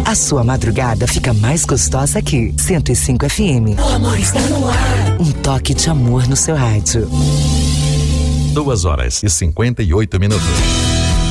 A sua madrugada fica mais gostosa aqui. 105 FM. O amor está no ar. Um toque de amor no seu rádio. 2h58.